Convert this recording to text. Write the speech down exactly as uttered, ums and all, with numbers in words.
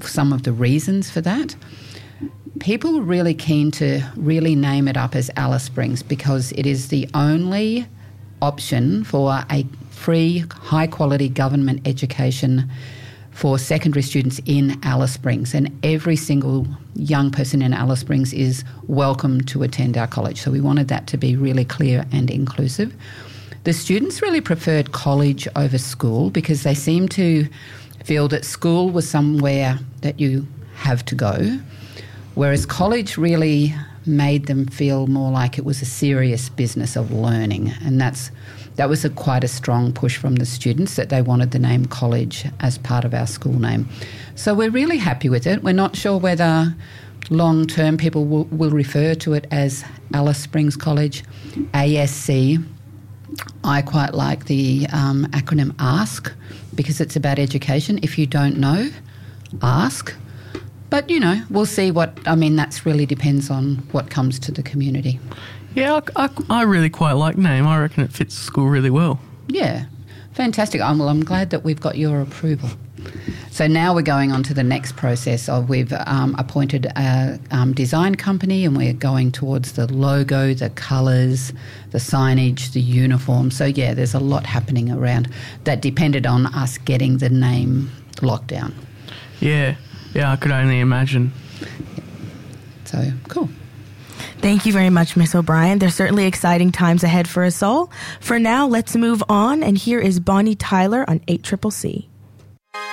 some of the reasons for that. People were really keen to really name it up as Alice Springs because it is the only option for a free, high-quality government education for secondary students in Alice Springs. And every single young person in Alice Springs is welcome to attend our college. So we wanted that to be really clear and inclusive. The students really preferred college over school because they seemed to feel that school was somewhere that you have to go, whereas college really made them feel more like it was a serious business of learning. And that's that was a, quite a strong push from the students that they wanted the name college as part of our school name. So we're really happy with it. We're not sure whether long-term people will, will refer to it as Alice Springs College, A S C. I quite like the um, acronym ASK because it's about education. If you don't know, ask. But, you know, we'll see what, I mean, that's really depends on what comes to the community. Yeah, I, I, I really quite like name. I reckon it fits the school really well. Yeah, fantastic. Um, well, I'm glad that we've got your approval. So now we're going on to the next process of we've um, appointed a um, design company and we're going towards the logo, the colours, the signage, the uniform. So, yeah, there's a lot happening around that depended on us getting the name locked down. Yeah, yeah, I could only imagine. So, cool. Thank you very much, Miss O'Brien. There's certainly exciting times ahead for us all. For now, let's move on, and here is Bonnie Tyler on eight C C C.